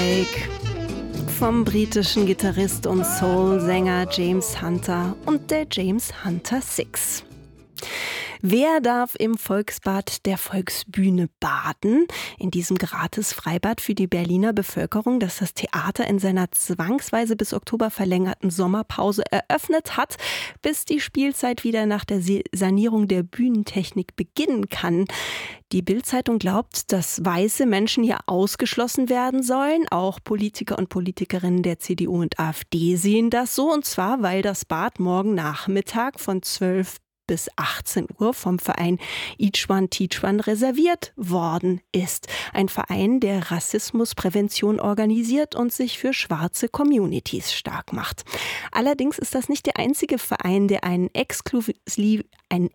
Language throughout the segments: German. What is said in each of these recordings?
Like vom britischen Gitarrist und Soul-Sänger James Hunter und der James Hunter Six. Wer darf im Volksbad der Volksbühne baden? In diesem Gratis-Freibad für die Berliner Bevölkerung, das das Theater in seiner zwangsweise bis Oktober verlängerten Sommerpause eröffnet hat, bis die Spielzeit wieder nach der Sanierung der Bühnentechnik beginnen kann. Die Bild-Zeitung glaubt, dass weiße Menschen hier ausgeschlossen werden sollen. Auch Politiker und Politikerinnen der CDU und AfD sehen das so. Und zwar, weil das Bad morgen Nachmittag von 12 bis 18 Uhr vom Verein Each One Teach One reserviert worden ist. Ein Verein, der Rassismusprävention organisiert und sich für schwarze Communities stark macht. Allerdings ist das nicht der einzige Verein, der einen exklusiven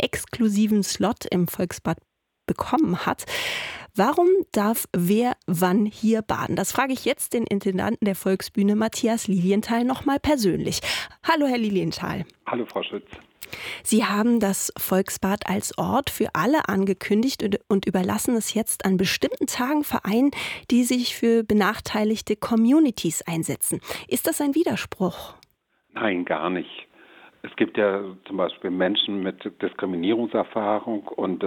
Slot im Volksbad bekommen hat. Warum darf wer wann hier baden? Das frage ich jetzt den Intendanten der Volksbühne, Matthias Lilienthal, nochmal persönlich. Hallo, Herr Lilienthal. Hallo, Frau Schütz. Sie haben das Volksbad als Ort für alle angekündigt und überlassen es jetzt an bestimmten Tagen Vereinen, die sich für benachteiligte Communities einsetzen. Ist das ein Widerspruch? Nein, gar nicht. Es gibt ja zum Beispiel Menschen mit Diskriminierungserfahrung und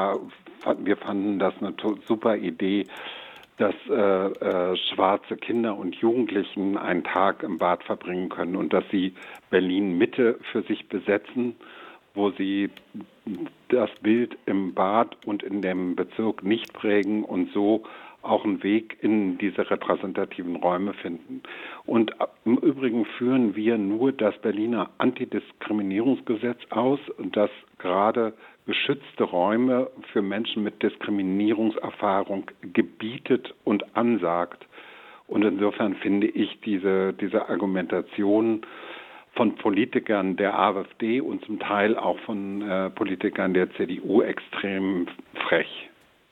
wir fanden das eine super Idee, dass schwarze Kinder und Jugendlichen einen Tag im Bad verbringen können und dass sie Berlin Mitte für sich besetzen, wo sie das Bild im Bad und in dem Bezirk nicht prägen und so auch einen Weg in diese repräsentativen Räume finden. Und im Übrigen führen wir nur das Berliner Antidiskriminierungsgesetz aus, das gerade geschützte Räume für Menschen mit Diskriminierungserfahrung gebietet und ansagt. Und insofern finde ich diese Argumentation von Politikern der AfD und zum Teil auch von Politikern der CDU extrem frech.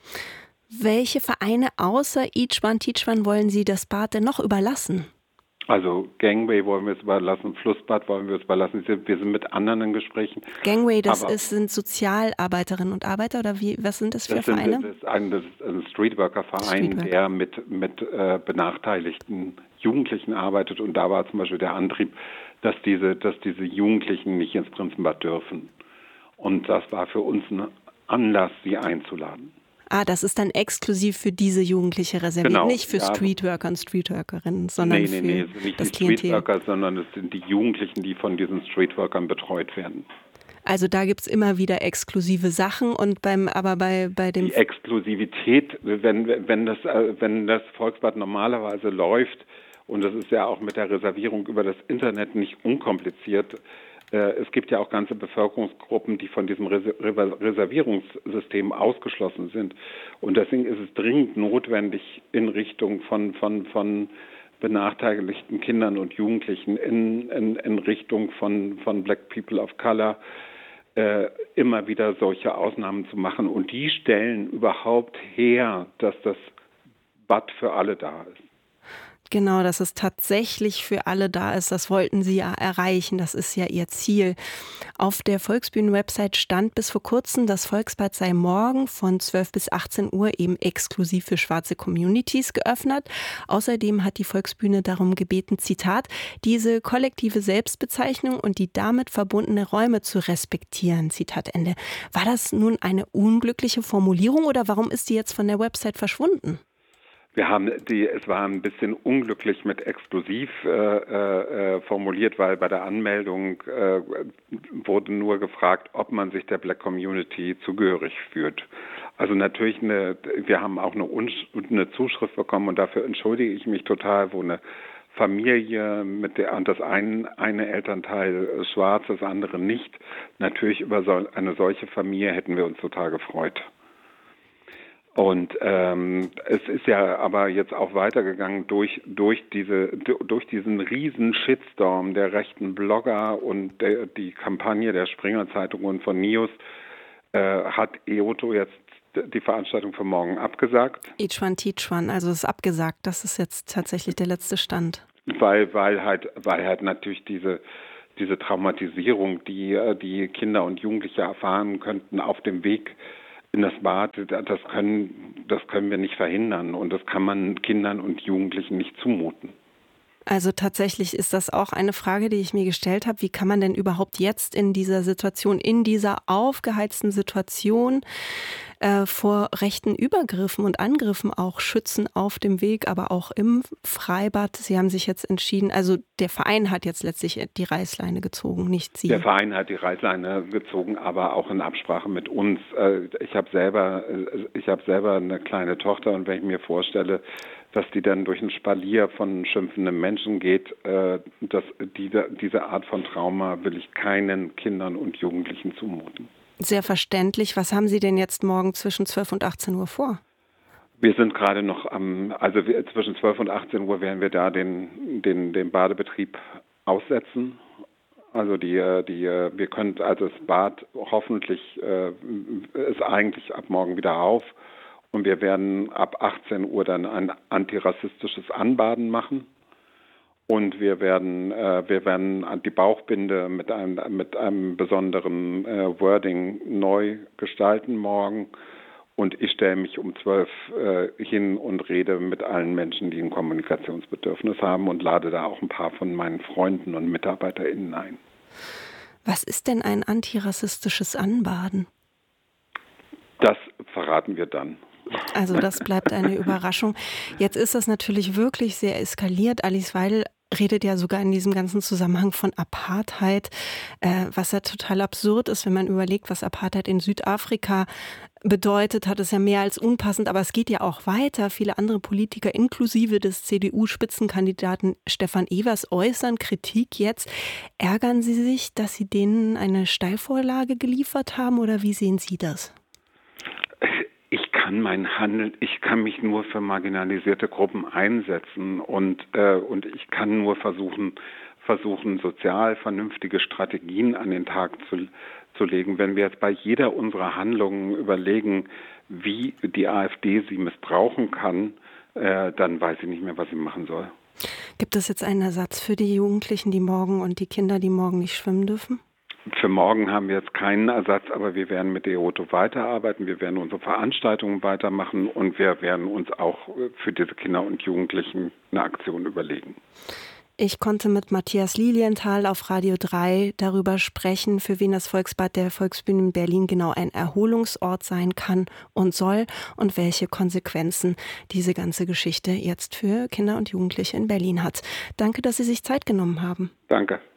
Welche Vereine außer Each One Teach One wollen Sie das Bad denn noch überlassen? Also Gangway wollen wir es überlassen, Flussbad wollen wir es überlassen. Wir sind mit anderen in Gesprächen. Gangway, sind Sozialarbeiterinnen und Arbeiter oder was sind das für Vereine? Das ist ein Streetworker-Verein, der mit benachteiligten Jugendlichen arbeitet. Und da war zum Beispiel der Antrieb, dass diese Jugendlichen nicht ins Prinzenbad dürfen. Und das war für uns ein Anlass, sie einzuladen. Das ist dann exklusiv für diese Jugendliche reserviert, genau, nicht für Streetworker und Streetworkerinnen, sondern für es sind nicht das die Klientel. Streetworker, sondern es sind die Jugendlichen, die von diesen Streetworkern betreut werden. Also da gibt es immer wieder exklusive Sachen und bei dem die Exklusivität, wenn das Volksbad normalerweise läuft, und das ist ja auch mit der Reservierung über das Internet nicht unkompliziert. Es gibt ja auch ganze Bevölkerungsgruppen, die von diesem Reservierungssystem ausgeschlossen sind. Und deswegen ist es dringend notwendig, in Richtung von benachteiligten Kindern und Jugendlichen, in Richtung von Black People of Color, immer wieder solche Ausnahmen zu machen. Und die stellen überhaupt her, dass das Bad für alle da ist. Genau, dass es tatsächlich für alle da ist, das wollten Sie ja erreichen, das ist ja Ihr Ziel. Auf der Volksbühnen-Website stand bis vor kurzem, das Volksbad sei morgen von 12 bis 18 Uhr eben exklusiv für schwarze Communities geöffnet. Außerdem hat die Volksbühne darum gebeten, Zitat, diese kollektive Selbstbezeichnung und die damit verbundene Räume zu respektieren, Zitat Ende. War das nun eine unglückliche Formulierung oder warum ist die jetzt von der Website verschwunden? Es war ein bisschen unglücklich mit exklusiv formuliert, weil bei der Anmeldung wurde nur gefragt, ob man sich der Black Community zugehörig fühlt. Also natürlich, wir haben auch eine Zuschrift bekommen und dafür entschuldige ich mich total, wo eine Familie und das eine Elternteil schwarz, das andere nicht. Natürlich über eine solche Familie hätten wir uns total gefreut. Und es ist ja aber jetzt auch weitergegangen durch diesen riesen Shitstorm der rechten Blogger und die Kampagne der Springer Zeitung und von NIOS hat EOTO jetzt die Veranstaltung für morgen abgesagt. Each One Teach One, also ist abgesagt. Das ist jetzt tatsächlich der letzte Stand. Weil halt natürlich diese Traumatisierung, die Kinder und Jugendliche erfahren könnten auf dem Weg in das Bad, das können wir nicht verhindern und das kann man Kindern und Jugendlichen nicht zumuten. Also tatsächlich ist das auch eine Frage, die ich mir gestellt habe. Wie kann man denn überhaupt jetzt in dieser Situation, in dieser aufgeheizten Situation vor rechten Übergriffen und Angriffen auch schützen auf dem Weg, aber auch im Freibad? Sie haben sich jetzt entschieden, also der Verein hat jetzt letztlich die Reißleine gezogen, nicht Sie. Der Verein hat die Reißleine gezogen, aber auch in Absprache mit uns. Ich habe selber eine kleine Tochter und wenn ich mir vorstelle, dass die dann durch ein Spalier von schimpfenden Menschen geht, diese Art von Trauma will ich keinen Kindern und Jugendlichen zumuten. Sehr verständlich. Was haben Sie denn jetzt morgen zwischen 12 und 18 Uhr vor? Wir sind gerade noch zwischen 12 und 18 Uhr werden wir da den Badebetrieb aussetzen. Also wir können, also das Bad hoffentlich ist eigentlich ab morgen wieder auf und wir werden ab 18 Uhr dann ein antirassistisches Anbaden machen und wir werden die Bauchbinde mit einem besonderen Wording neu gestalten morgen. Und ich stelle mich um 12 hin und rede mit allen Menschen, die ein Kommunikationsbedürfnis haben und lade da auch ein paar von meinen Freunden und MitarbeiterInnen ein. Was ist denn ein antirassistisches Anbaden? Das verraten wir dann. Also das bleibt eine Überraschung. Jetzt ist das natürlich wirklich sehr eskaliert. Alice Weidel redet ja sogar in diesem ganzen Zusammenhang von Apartheid, was ja total absurd ist, wenn man überlegt, was Apartheid in Südafrika bedeutet, hat es ja mehr als unpassend, aber es geht ja auch weiter. Viele andere Politiker, inklusive des CDU-Spitzenkandidaten Stefan Evers, äußern Kritik jetzt. Ärgern Sie sich, dass Sie denen eine Steilvorlage geliefert haben oder wie sehen Sie das? Ich kann mich nur für marginalisierte Gruppen einsetzen und ich kann nur versuchen, sozial vernünftige Strategien an den Tag zu legen. Wenn wir jetzt bei jeder unserer Handlungen überlegen, wie die AfD sie missbrauchen kann, dann weiß ich nicht mehr, was ich machen soll. Gibt es jetzt einen Ersatz für die Jugendlichen, die morgen und die Kinder, die morgen nicht schwimmen dürfen? Für morgen haben wir jetzt keinen Ersatz, aber wir werden mit DEOTO weiterarbeiten, wir werden unsere Veranstaltungen weitermachen und wir werden uns auch für diese Kinder und Jugendlichen eine Aktion überlegen. Ich konnte mit Matthias Lilienthal auf Radio 3 darüber sprechen, für wen das Volksbad der Volksbühne in Berlin genau ein Erholungsort sein kann und soll und welche Konsequenzen diese ganze Geschichte jetzt für Kinder und Jugendliche in Berlin hat. Danke, dass Sie sich Zeit genommen haben. Danke.